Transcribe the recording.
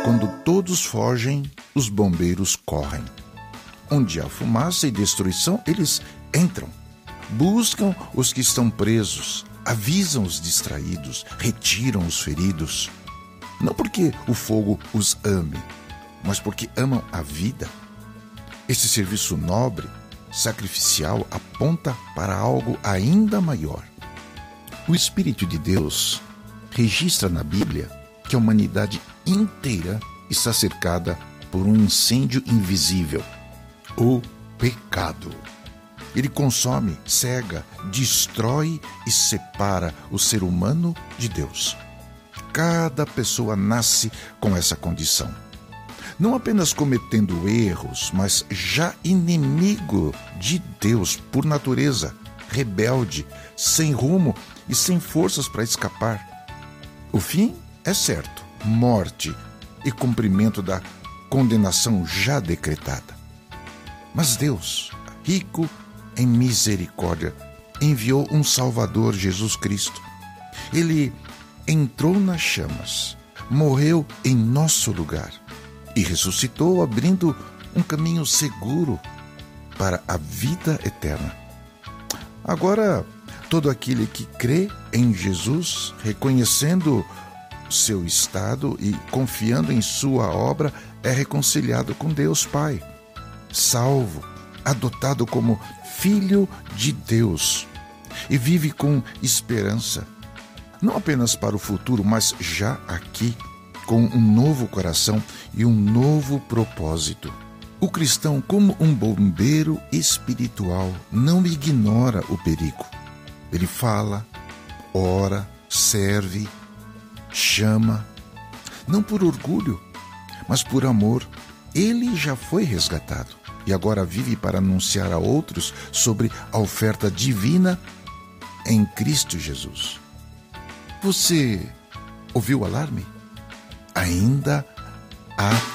Quando todos fogem, os bombeiros correm. Onde há fumaça e destruição, eles entram. Buscam os que estão presos, avisam os distraídos, retiram os feridos. Não porque o fogo os ame, mas porque amam a vida. Esse serviço nobre, sacrificial, aponta para algo ainda maior. O Espírito de Deus registra na Bíblia que a humanidade inteira está cercada por um incêndio invisível, o pecado. Ele consome, cega, destrói e separa o ser humano de Deus. Cada pessoa nasce com essa condição. Não apenas cometendo erros, mas já inimigo de Deus por natureza, rebelde, sem rumo e sem forças para escapar. O fim é certo, morte e cumprimento da condenação já decretada. Mas Deus, rico em misericórdia, enviou um Salvador, Jesus Cristo. Ele entrou nas chamas, morreu em nosso lugar e ressuscitou, abrindo um caminho seguro para a vida eterna. Agora, todo aquele que crê em Jesus, reconhecendo seu estado e confiando em sua obra, é reconciliado com Deus Pai, salvo, adotado como filho de Deus e vive com esperança, não apenas para o futuro, mas já aqui, com um novo coração e um novo propósito. O cristão, como um bombeiro espiritual, não ignora o perigo. Ele fala, ora, serve, chama, não por orgulho, mas por amor. Ele já foi resgatado e agora vive para anunciar a outros sobre a oferta divina em Cristo Jesus. Você ouviu o alarme? Ainda há